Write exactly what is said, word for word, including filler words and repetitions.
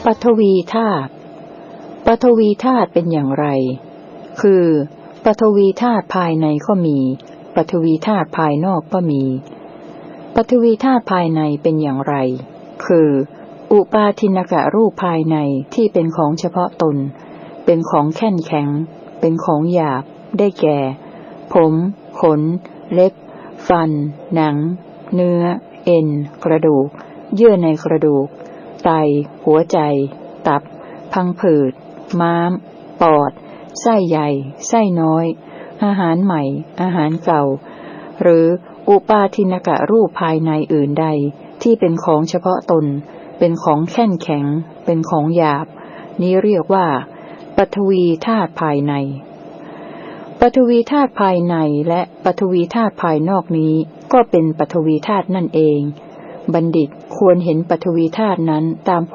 ฐวีธาตุปฐวีธาตุเป็นอย่างไรคือปฐวีธาตุภายในก็มีปฐวีธาตุภายนอกก็มีปฐวีธาตุภายในเป็นอย่างไรคืออุปาทินกะรูปภายในที่เป็นของเฉพาะตนเป็นของแข็งแข็งเป็นของหยาบได้แก่ผมขนเล็บฟันหนังเนื้อเอ็นกระดูกเยื่อในกระดูกไตหัวใจตับพังผืดม้ามปอดไส้ใหญ่ไส้น้อยอาหารใหม่อาหารเก่าหรืออุปาทินกะรูปภายในอื่นใดที่เป็นของเฉพาะตนเป็นของแข็งแข็งเป็นของหยาบนี้เรียกว่าปฐวีธาตุภายในปฐวีธาตุภายในและปฐวีธาตุภายนอกนี้ก็เป็นปฐวีธาตุนั่นเองบัณฑิตควรเห็นปฐวีธาตุนั้นตาม